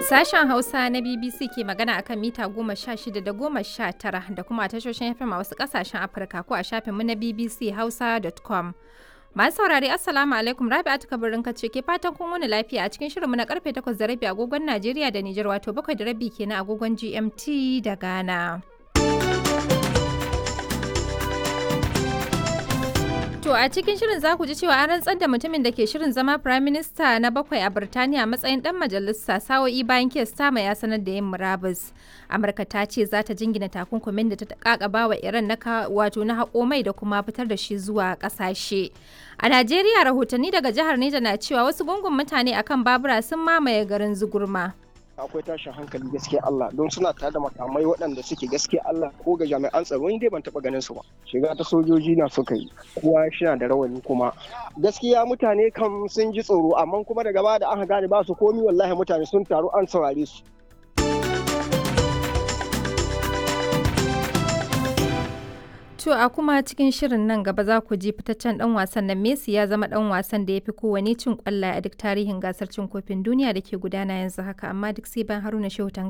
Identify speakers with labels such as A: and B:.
A: Sashen Hausa na BBC ke magana akan mita 16 da 19 da kuma tashoshin FM a wasu kasashen Afirka ko a shafinmu na bbchausa.com. Masu saurari Assalamu alaikum, Rabi'atu Kabirin ce ke fatan kun wani lafiya a cikin shirinmu na karfe 8:30 agogon Najeriya da Nijar, wato 7:30 kenan agogon GMT da Ghana. To a cikin shirin za ku ji cewa an rantsar da mutumin da ke shirin zama Prime Minister na 7 a Birtaniya matsayin dan majalisa sa'o'i bayan Keir Starmer ya sanar da yin murabus. Amurka ta ce za ta jingina takunkumin da ta kakaba wa Iran na haƙo mai da kuma fitar da shi zuwa ƙasashe. A Najeriya rahotanni daga jihar Neja na cewa wasu gungun mutane akan babura sun mamaye garin Zugurma.
B: Akwai tashin hankali gaskiya Allah don suna tare da makamai waɗanda suke gaskiya Allah ko ga jami'an tsaro ni dai ban taɓa ganin su ba. Shiga ta sojoji na suka yi kowa shi da rawani kuma gaskiya mutane kam sun ji tsoro amma kuma daga baya da aka gane ba su komi wallahi mutane sun taru an saurare su.
A: To a kuma cikin shirin nan gaba za ku ji fitaccen dan wasan nan Messi ya zama dan wasan da ya fi kowane cin kwallaye a duk tarihin gasar cin kofin duniya da ke gudana yanzu haka, amma duk sai ban Haruna Shehu